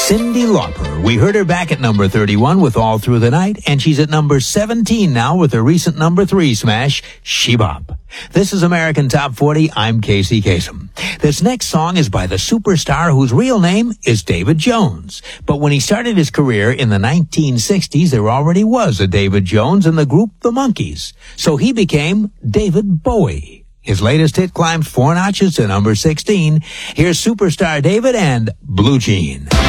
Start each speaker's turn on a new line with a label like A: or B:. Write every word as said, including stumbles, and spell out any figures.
A: Cyndi Lauper. We heard her back at number thirty-one with All Through the Night, and she's at number seventeen now with her recent number three smash, She Bop. This is American Top forty. I'm Casey Kasem. This next song is by the superstar whose real name is David Jones. But when he started his career in the nineteen sixties, there already was a David Jones in the group The Monkees. So he became David Bowie. His latest hit climbed four notches to number sixteen. Here's superstar David and Blue Jean.